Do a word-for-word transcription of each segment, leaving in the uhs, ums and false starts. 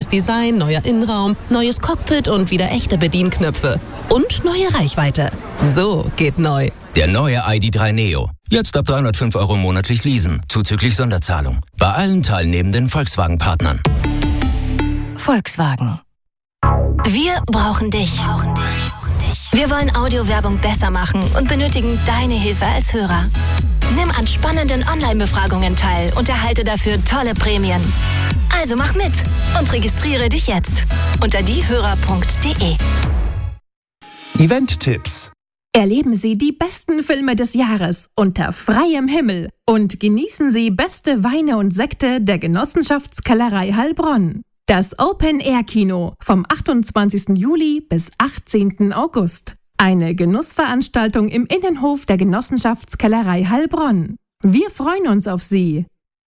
Design, neuer Innenraum, neues Cockpit und wieder echte Bedienknöpfe. Und neue Reichweite. So geht neu. Der neue I D drei Neo. Jetzt ab dreihundertfünf Euro monatlich leasen, zuzüglich Sonderzahlung. Bei allen teilnehmenden Volkswagen-Partnern. Volkswagen. Wir brauchen dich. Wir wollen Audiowerbung besser machen und benötigen deine Hilfe als Hörer. Nimm an spannenden Online-Befragungen teil und erhalte dafür tolle Prämien. Also mach mit und registriere dich jetzt unter diehörer punkt de. Event-Tipps. Erleben Sie die besten Filme des Jahres unter freiem Himmel und genießen Sie beste Weine und Sekte der Genossenschaftskellerei Heilbronn. Das Open-Air-Kino vom achtundzwanzigsten Juli bis achtzehnten August. Eine Genussveranstaltung im Innenhof der Genossenschaftskellerei Heilbronn. Wir freuen uns auf Sie.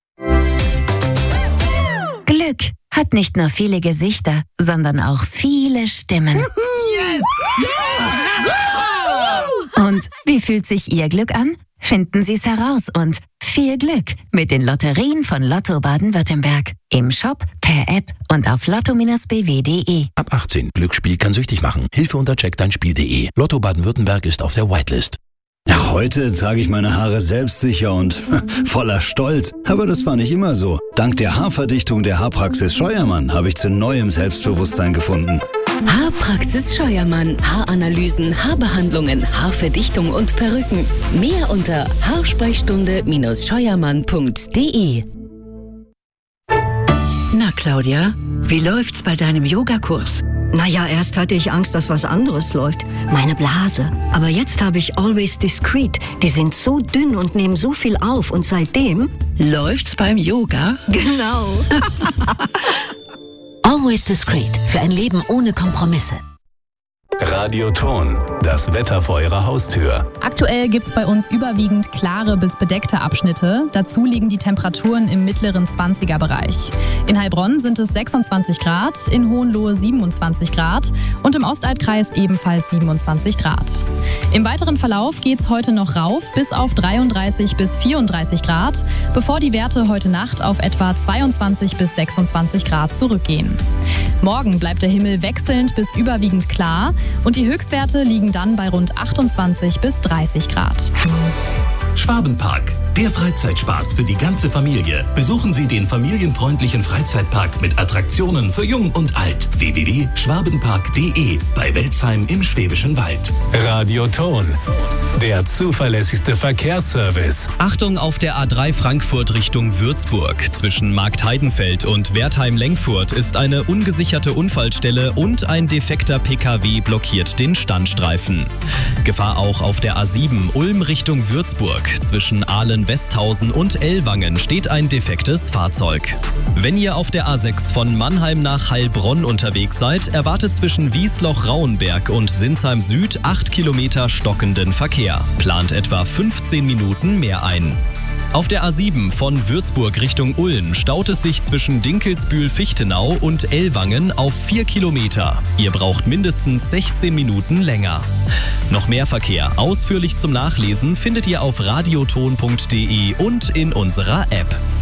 Glück hat nicht nur viele Gesichter, sondern auch viele Stimmen. Yes! Und wie fühlt sich Ihr Glück an? Finden Sie es heraus und viel Glück mit den Lotterien von Lotto Baden-Württemberg. Im Shop, per App und auf lotto Bindestrich b w punkt de. Ab achtzehn. Glücksspiel kann süchtig machen. Hilfe unter check dein Spiel punkt de. Lotto Baden-Württemberg ist auf der Whitelist. Ja, heute trage ich meine Haare selbstsicher und voller Stolz. Aber das war nicht immer so. Dank der Haarverdichtung der Haarpraxis Scheuermann habe ich zu neuem Selbstbewusstsein gefunden. Haarpraxis Scheuermann. Haaranalysen, Haarbehandlungen, Haarverdichtung und Perücken. Mehr unter haarsprechstunde Bindestrich scheuermann punkt de. Na, Claudia, wie läuft's bei deinem Yogakurs? Naja, erst hatte ich Angst, dass was anderes läuft. Meine Blase. Aber jetzt habe ich Always Discreet. Die sind so dünn und nehmen so viel auf. Und seitdem... Läuft's beim Yoga? Genau. Always Discreet. Für ein Leben ohne Kompromisse. Radioton, das Wetter vor Ihrer Haustür. Aktuell gibt es bei uns überwiegend klare bis bedeckte Abschnitte. Dazu liegen die Temperaturen im mittleren zwanziger-Bereich. In Heilbronn sind es sechsundzwanzig Grad, in Hohenlohe siebenundzwanzig Grad und im Ostaltkreis ebenfalls siebenundzwanzig Grad. Im weiteren Verlauf geht es heute noch rauf bis auf dreiunddreißig bis vierunddreißig Grad, bevor die Werte heute Nacht auf etwa zweiundzwanzig bis sechsundzwanzig Grad zurückgehen. Morgen bleibt der Himmel wechselnd bis überwiegend klar und die Höchstwerte liegen dann bei rund achtundzwanzig bis dreißig Grad. Schwabenpark, der Freizeitspaß für die ganze Familie. Besuchen Sie den familienfreundlichen Freizeitpark mit Attraktionen für Jung und Alt. w w w punkt schwabenpark punkt de bei Welzheim im Schwäbischen Wald. Radioton, der zuverlässigste Verkehrsservice. Achtung auf der A drei Frankfurt Richtung Würzburg. Zwischen Marktheidenfeld und Wertheim-Lengfurt ist eine ungesicherte Unfallstelle und ein defekter P K W blockiert den Standstreifen. Gefahr auch auf der A sieben Ulm Richtung Würzburg. Zwischen Ahlen-Westhausen und Ellwangen steht ein defektes Fahrzeug. Wenn ihr auf der A sechs von Mannheim nach Heilbronn unterwegs seid, erwartet zwischen Wiesloch-Rauenberg und Sinsheim Süd acht Kilometer stockenden Verkehr. Plant etwa fünfzehn Minuten mehr ein. Auf der A sieben von Würzburg Richtung Ulm staut es sich zwischen Dinkelsbühl-Fichtenau und Ellwangen auf vier Kilometer. Ihr braucht mindestens sechzehn Minuten länger. Noch mehr Verkehr ausführlich zum Nachlesen findet ihr auf radioton punkt de und in unserer App.